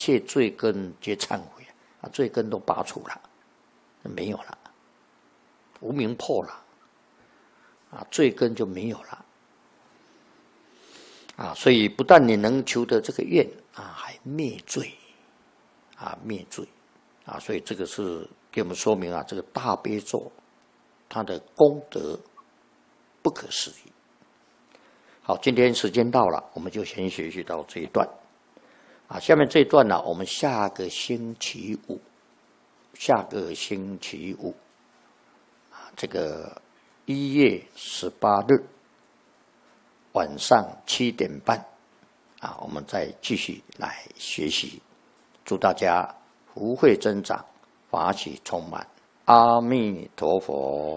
切罪根皆忏悔啊，罪根都拔除了，没有了，无明破了啊，罪根就没有了啊，所以不但你能求得这个愿啊，还灭罪啊，灭罪啊，所以这个是给我们说明啊，这个大悲咒它的功德不可思议。好，今天时间到了，我们就先学习到这一段啊。下面这一段呢，我们下个星期五啊，这个1月18日晚上7点半啊，我们再继续来学习。祝大家福慧增长，法喜充满。阿弥陀佛。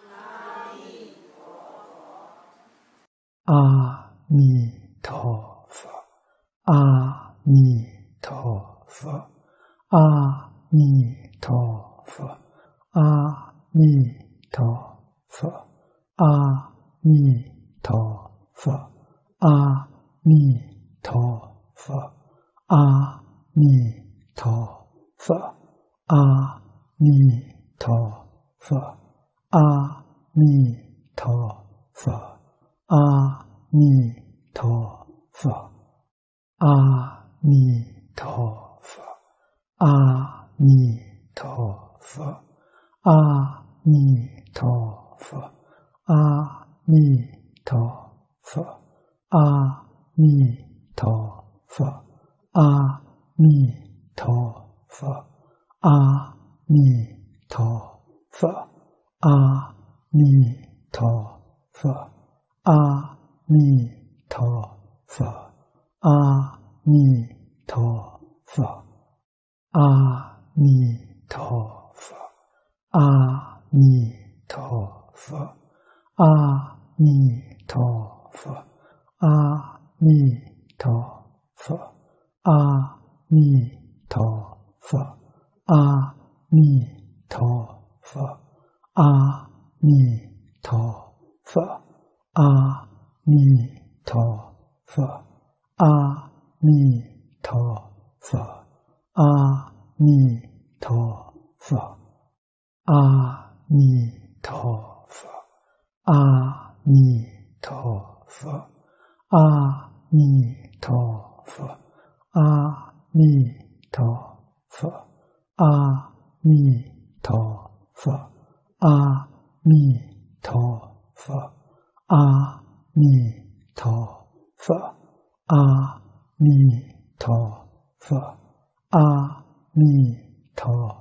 阿弥陀佛，阿弥陀佛，阿弥陀佛，阿弥陀佛，阿弥陀佛，阿弥陀佛，阿弥陀佛，阿弥陀佛，阿弥陀佛。阿弥陀佛，阿弥陀佛，阿弥陀佛，阿弥陀佛，阿弥陀佛，阿弥陀佛，阿弥陀佛，阿弥陀佛，阿弥陀佛。阿弥陀佛，阿弥陀佛，阿弥陀佛，阿弥陀佛，阿弥陀佛，阿弥陀佛，阿弥陀佛，阿弥陀佛，阿弥陀佛。阿弥陀佛，阿弥陀佛，阿弥陀佛，阿弥陀佛，阿弥陀佛，阿弥陀佛，阿弥陀佛，阿弥陀佛，阿弥陀佛。阿弥陀佛，阿弥陀佛，阿弥陀